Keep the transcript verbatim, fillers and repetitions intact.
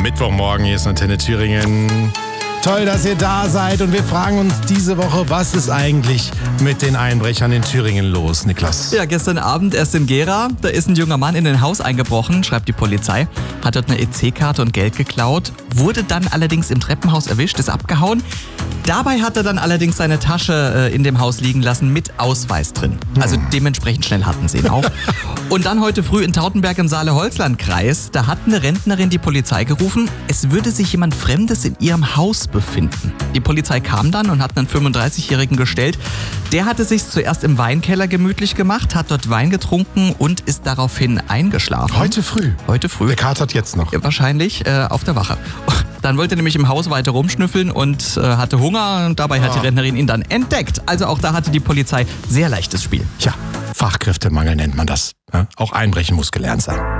Mittwochmorgen, hier ist Antenne Thüringen. Toll, dass ihr da seid und wir fragen uns diese Woche, was ist eigentlich mit den Einbrechern in Thüringen los, Niklas? Ja, gestern Abend erst in Gera, da ist ein junger Mann in ein Haus eingebrochen, schreibt die Polizei, hat dort eine E C-Karte und Geld geklaut, wurde dann allerdings im Treppenhaus erwischt, ist abgehauen. Dabei hat er dann allerdings seine Tasche äh, in dem Haus liegen lassen mit Ausweis drin. Also hm. dementsprechend schnell hatten sie ihn auch. Und dann heute früh in Tautenberg im Saale-Holzland-Kreis, da hat eine Rentnerin die Polizei gerufen, es würde sich jemand Fremdes in ihrem Haus befinden. Die Polizei kam dann und hat einen fünfunddreißigjährigen gestellt. Der hatte sich zuerst im Weinkeller gemütlich gemacht, hat dort Wein getrunken und ist daraufhin eingeschlafen. Heute früh? Heute früh. Der katert jetzt noch? Ja, wahrscheinlich äh, auf der Wache. Dann wollte er nämlich im Haus weiter rumschnüffeln und äh, hatte Hunger. Und dabei hat die Rentnerin ihn dann entdeckt. Also auch da hatte die Polizei sehr leichtes Spiel. Tja, Fachkräftemangel nennt man das. Ja, auch Einbrechen muss gelernt sein.